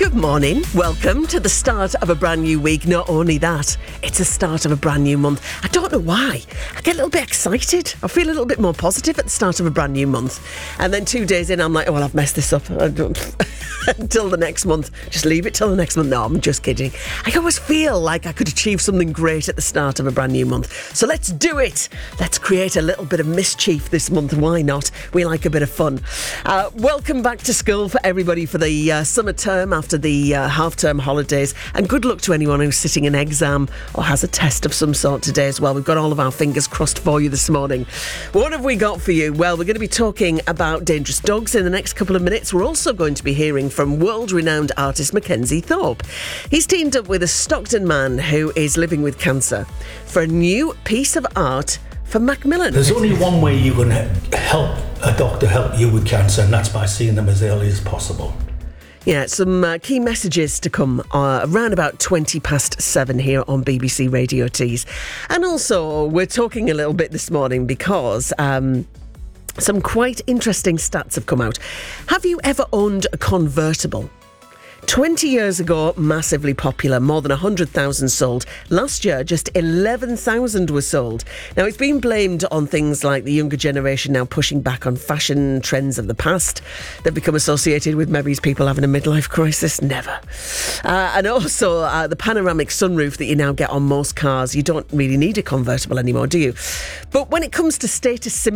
Good morning. Welcome to the start of a brand new week. Not only that, it's the start of a brand new month. I don't know why. I get a little bit excited. I feel a little bit more positive at the start of a brand new month. And then 2 days in, I'm like, oh, well, I've messed this up. Until the next month. Just leave it till the next month. No, I'm just kidding. I always feel like I could achieve something great at the start of a brand new month. So let's do it. Let's create a little bit of mischief this month. Why not? We like a bit of fun. Welcome back to school for everybody for the summer term after the half-term holidays. And good luck to anyone who's sitting an exam or has a test of some sort today as well. We've got all of our fingers crossed for you this morning. What have we got for you? Well, we're going to be talking about dangerous dogs in the next couple of minutes. We're also going to be hearing from world-renowned artist Mackenzie Thorpe. He's teamed up with a Stockton man who is living with cancer for a new piece of art for Macmillan. There's only one way you can help a doctor help you with cancer, and that's by seeing them as early as possible. Yeah, some key messages to come around about 7:20 here on BBC Radio Tees. And also, we're talking a little bit this morning because some quite interesting stats have come out. Have you ever owned a convertible? 20 years ago, massively popular, more than 100,000 sold. Last year, just 11,000 were sold. Now, it's been blamed on things like the younger generation now pushing back on fashion trends of the past. They've become associated with maybe people having a midlife crisis. Never. And also, the panoramic sunroof that you now get on most cars. You don't really need a convertible anymore, do you? But when it comes to status symbols,